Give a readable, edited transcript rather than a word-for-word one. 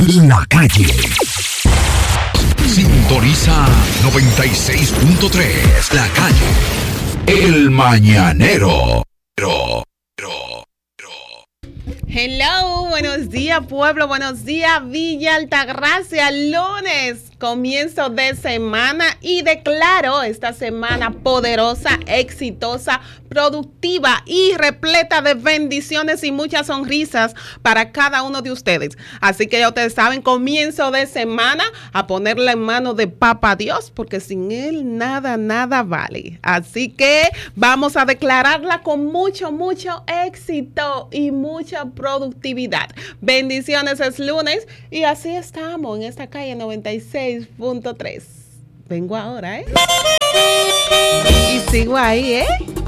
La Calle. Sintoniza 96.3. La Calle. El Mañanero. Hello, buenos días pueblo, buenos días Villa Altagracia, lunes, comienzo de semana y declaro esta semana poderosa, exitosa, productiva y repleta de bendiciones y muchas sonrisas para cada uno de ustedes. Así que ya ustedes saben, comienzo de semana a ponerla en manos de Papá Dios, porque sin Él nada vale. Así que vamos a declararla con mucho éxito y mucha productividad. Bendiciones, es lunes y así estamos en esta calle 96.3. Vengo ahora, y sigo ahí,